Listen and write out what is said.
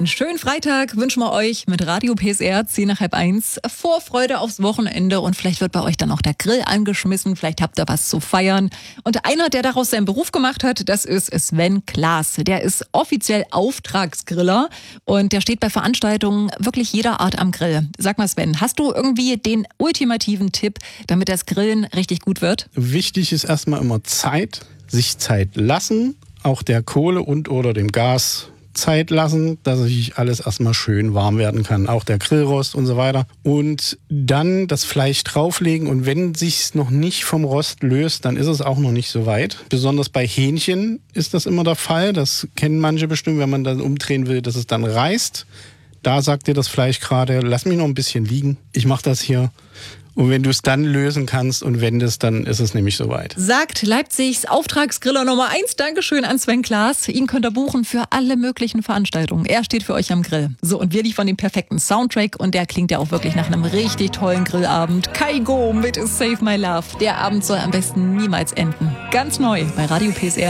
Einen schönen Freitag wünschen wir euch mit Radio PSR 10:30. Vorfreude aufs Wochenende und vielleicht wird bei euch dann auch der Grill angeschmissen. Vielleicht habt ihr was zu feiern. Und einer, der daraus seinen Beruf gemacht hat, das ist Sven Klaas. Der ist offiziell Auftragsgriller und der steht bei Veranstaltungen wirklich jeder Art am Grill. Sag mal Sven, hast du irgendwie den ultimativen Tipp, damit das Grillen richtig gut wird? Wichtig ist erstmal immer Zeit, sich Zeit lassen, auch der Kohle und oder dem Gas Zeit lassen, dass sich alles erstmal schön warm werden kann, auch der Grillrost und so weiter. Und dann das Fleisch drauflegen und wenn sich's noch nicht vom Rost löst, dann ist es auch noch nicht so weit. Besonders bei Hähnchen ist das immer der Fall. Das kennen manche bestimmt, wenn man dann umdrehen will, dass es dann reißt. Da sagt dir das Fleisch gerade, lass mich noch ein bisschen liegen. Ich mache das hier. Und wenn du es dann lösen kannst und wendest, dann ist es nämlich soweit. Sagt Leipzigs Auftragsgriller Nummer 1. Dankeschön an Sven Klaas. Ihn könnt ihr buchen für alle möglichen Veranstaltungen. Er steht für euch am Grill. So, und wir liefern den perfekten Soundtrack und der klingt ja auch wirklich nach einem richtig tollen Grillabend. Kaigo mit Save My Love. Der Abend soll am besten niemals enden. Ganz neu bei Radio PSR.